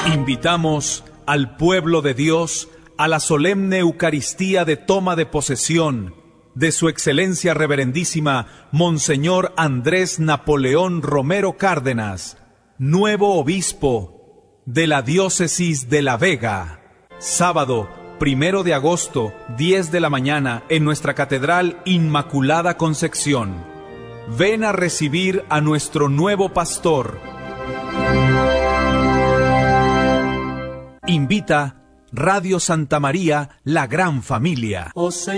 Invitamos al pueblo de Dios a la solemne Eucaristía de toma de posesión de Su Excelencia Reverendísima Monseñor Andrés Napoleón Romero Cárdenas, nuevo obispo de la Diócesis de La Vega. Sábado 1 de agosto, 10 de la mañana, en nuestra Catedral Inmaculada Concepción. Ven a recibir a nuestro nuevo pastor. Invita Radio Santa María, la gran familia.